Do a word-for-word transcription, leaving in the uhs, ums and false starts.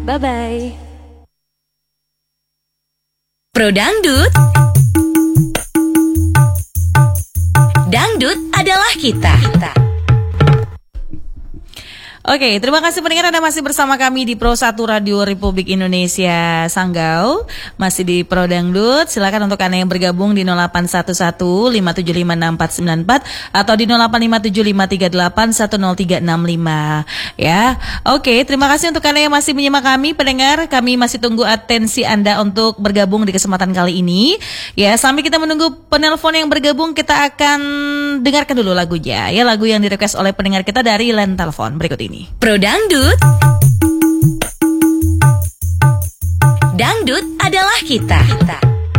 Bye-bye. Pro Dangdut. Dangdut adalah kita. kita. Oke, terima kasih pendengar Anda masih bersama kami di Pro satu Radio Republik Indonesia Sanggau. Masih di Pro Dangdut. Silakan untuk Anda yang bergabung di nol delapan satu satu lima tujuh lima enam empat sembilan empat atau di nol delapan lima tujuh lima tiga delapan satu nol tiga enam lima. Ya. Oke, terima kasih untuk Anda yang masih menyimak kami pendengar. Kami masih tunggu atensi Anda untuk bergabung di kesempatan kali ini. Ya, sambil kita menunggu penelpon yang bergabung, kita akan dengarkan dulu lagunya. Ya, lagu yang di-request oleh pendengar kita dari line telepon berikut ini. Pro Dangdut. Dangdut adalah kita. kita.